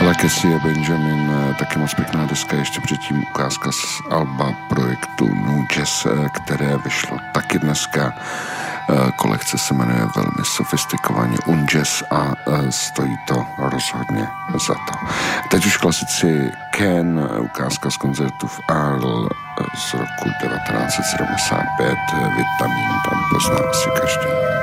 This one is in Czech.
Cassie a Benjamin, taky moc pěkná deska, ještě předtím ukázka z alba projektu New Jazz, které vyšlo taky dneska. Kolekce se jmenuje velmi sofistikovaně Unjazz a stojí to rozhodně za to. Teď už klasici Ken, ukázka z koncertu v Arles z roku 1975, Vitamin tam pozná asi každý.